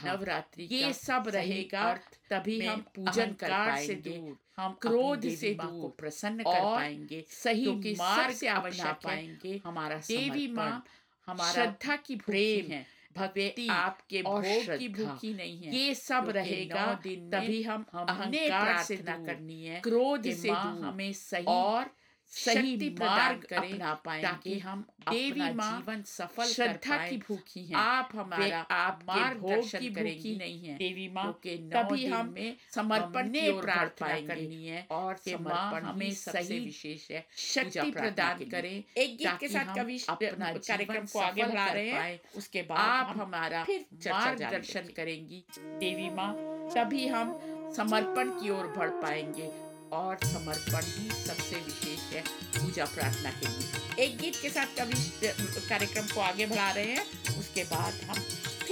नवरात्रि ये का सब सही रहेगा, अर्थ तभी में हम पूजन कर अहंकार से पाएंगे, दूर, हम क्रोध अपनी से देवी माँ को दूर प्रसन्न कर और पाएंगे, सही क्योंकि मार्ग सबसे अपना आवश्यक है पाएंगे। हमारा देवी समर्पण, माँ हमारा श्रद्धा की भूखी प्रेम, हैं, भक्ति भक्ति आपके और भोग की श्रद्धा, भूखी नहीं है। ये सब क्योंकि रहेगा, 9 दिन में तभी हम हमने अहंकार से प्रार्थना दूर, करनी है, क्रोध कि से माँ दूर हमें सही और सही शक्ति मार्ग प्रदान करें, अपना पाएंगे, ताकि हम देवी अपना माँ जीवन सफल कर श्रद्धा पाएं। की भूखी हैं, आप हमारा आपके भोग मार्गदर्शन की करेंगी भूखी नहीं है, देवी माँ, क्योंकि 9 तभी दिन हम में समर्पण हमने की ओर बढ़ प्रार्थना पाएंगे करनी है और कि माँ समर्पण हमें ही सबसे सही विशेष है, शक्ति पूजा प्रार्थना प्रदान के लिए, करें, एक गीत के ताकि साथ हम कवि अपना कार्यक्रम जीवन को आगे सफल बढ़ा कर रहे हैं। पाएं। उसके बाद आप हम हमारा फिर चर्चा जारी मार्गदर्शन रखेंगे। करेंगी देवी माँ, तभी हम समर्पण की ओर बढ़ पाएंगे और समर्पण ही सबसे विशेष है पूजा प्रार्थना के लिए। एक गीत के साथ कवि कार्यक्रम को आगे बढ़ा रहे हैं, उसके बाद हम